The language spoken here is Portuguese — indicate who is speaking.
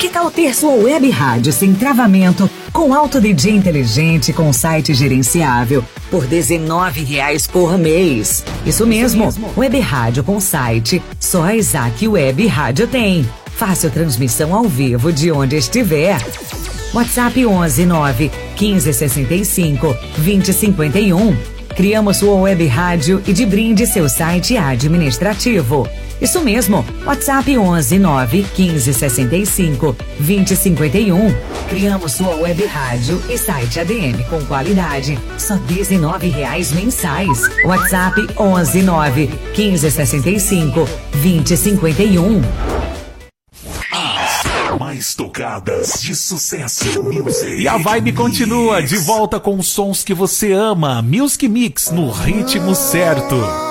Speaker 1: Que tal ter sua web rádio sem travamento, com alto DJ inteligente, com site gerenciável, por R$19 por mês? Isso mesmo, web rádio com site, só a Isaac Web Rádio tem. Fácil transmissão ao vivo de onde estiver. WhatsApp 11 9 15 65 20 51. Criamos sua web rádio e de brinde seu site administrativo. Isso mesmo, WhatsApp 11 9 15 65 20 51. Criamos sua web rádio e site ADM com qualidade, só R$19 mensais. WhatsApp 11 9 15 65 20 51.
Speaker 2: Mais tocadas de sucesso Music.
Speaker 3: E a vibe continua, de volta com os sons que você ama. Music Mix no ritmo certo.